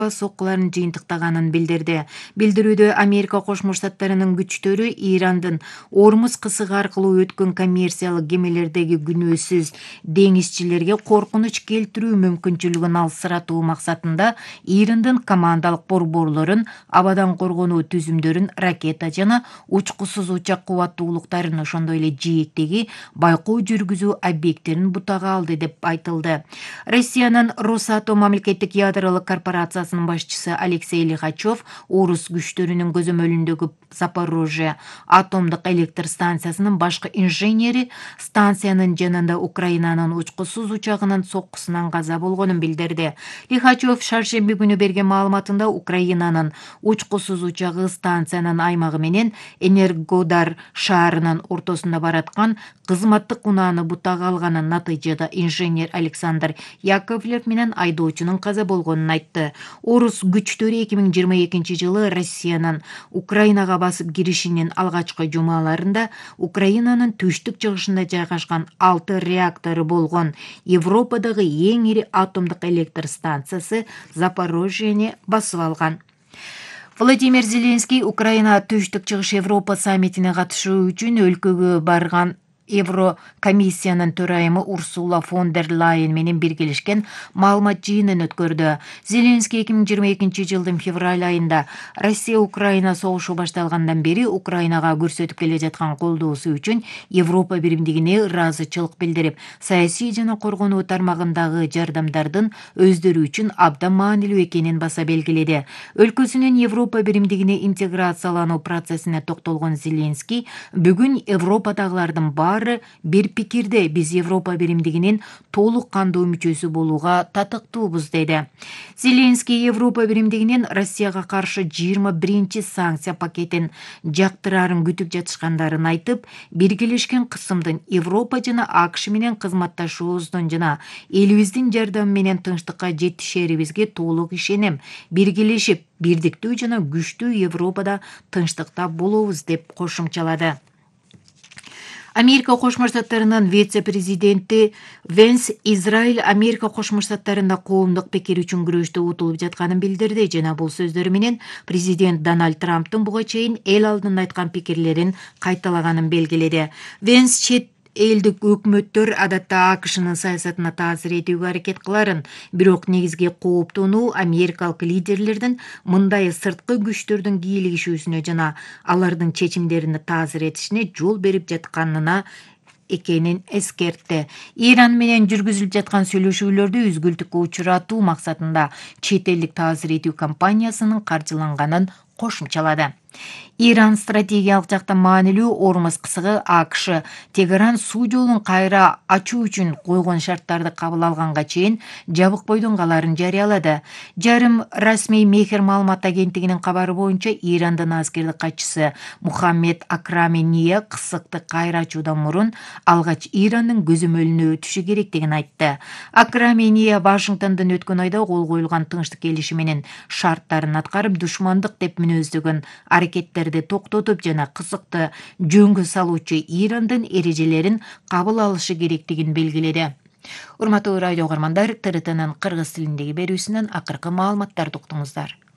соккуларын жыйынтыктаганын билдирди. Билдирүүдө Америка Кошмо Штаттарынын күчтөрү Ирандын Ормуз кысыгы аркылуу өткөн коммерциялык кемелердеги күнөөсүз деңизчилерге коркунуч келтирүү мүмкүнчүлүгүн алсыратуу максатында Ирандын командалык борборлорун, абадан коргонуу түзүмдөрүн, ракета жана учкусуз учак кубаттуулуктарын, ошондой эле жээктеги байкоо жүргүзүү объекттерин бутага алды деп айтылды. Россиянын Росатом мамлекеттик ядролук корпорациясынын башчысы Алексей Лихачев орус күчтөрүнүн көзөмөлүндөгү Запорожье атомдук электр станциясынын башкы инженери станциянын жанында Украинанын учкусуз учагынын соккусунан каза болгонун билдирди. Лихачев шаршемби күнү берген маалыматында Украинанын учкусуз учагы станциянын аймагы менен Энергодар шаарынын ортосунда бараткан кызматтык унааны бутага алганын, натыйжада инженер Александр Яковлев менен айдоочунун каза болгонун айтты. Орус күчтөрү 2022 жылы Россиянын Украинага басып киришинин алгачкы жумаларында Украинанын түштүк чыгышында жайгашкан 6 реактору болгон Европадагы эң ири атомдук электр станциясы Запорожьени басып алган. Владимир Зеленский Украина түштүк чыгыш Европа саммитине катышуу үчүн өлкөгө барган Еврокомиссиянын төрайымы Урсула фон дер Лайен менен биргелешкен маалымат жыйынын өткөрдү. Зеленский 2022 жылдын февраль айында Россия Украина согушу башталгандан бери Украинага көрсөтүп келе жаткан колдоосу үчүн Европа биримдигине ыраазычылык билдирип, саясий жана коргонуу тармагындагы жардамдардын өздөрү үчүн абдан маанилүү экенин баса белгиледи. Өлкөсүнүн Европа биримдигине интеграциялануу процессине токтолгон Зеленский бүгүн Европадагылардын баары бир пикирде, биз Европа биримдигинин толук кандуу мүчөсү болууга татыктуубуз деди. Зеленский Европа биримдигинин Россияга каршы 21 санкция пакетин жактырарын күтүп жатышкандарын айтып, биргелешкен кысымдын Европа жана АКШ менен кызматташуубуздун жана элибиздин жардамы менен тынчтыкка жетишерибизге толук ишенем. Биргелешип, бирдиктүү жана күчтүү Европада тынчтыкта болобуз деп кошумчалады. Америка Кошмо Штаттарынын вице-президенти Венс Израиль Америка Кошмо Штаттарында коомдук пикир үчүн күрөштө утулуп жатканын билдирди жана бул сөздөрү менен президент Дональд Трамптын буга чейин эл алдында айткан пикирлерин кайталаганын белгиледи. Венс чет элдик өкмөттөр адатта АКШнын саясатына таасир этүүгө аракет кыларын, бирок негизги кооптонуу америкалык лидерлердин мындай сырткы күчтөрдүн кийлигишүүсүнө жана алардын чечимдерине таасир этишине жол берип жатканына экенин эскертти. Иран менен жүргүзүлүп жаткан сүйлөшүүлөрдү үзгүлтүккө учуратуу максатында чет элдик таасир этүү компаниясынын каржыланганын кошумчалады. Иран стратегиялык жактан маанилүү Ормуз кысыгы АКШ Тегеран суу жолун кайра ачуу үчүн койгон шарттарды кабыл алганга чейин жабык бойдон каларын жарыялады. Жарым расмий Мехер маалымат агенттигинин кабары боюнча Ирандын аскердик катчысы Мухаммед Акрамения кысыкты кайра ачуудан мурун алгач Ирандын көзөмөлүнө өтүшү керектигин айтты. Акрамения Вашингтондон өткөн айда кол коюлган тынчтык келишими менен шарттарын аткарып, душмандык деп мүнөздөгөн аракеттерди токтотуп жана кысыкты жөнгө салуучу Ирандын эрежелерин кабыл алышы керектигин белгиледи. Урматтуу радио угармандар, ТРТнын кыргыз тилиндеги берүүсүнөн акыркы маалыматтарды уктуңуздар.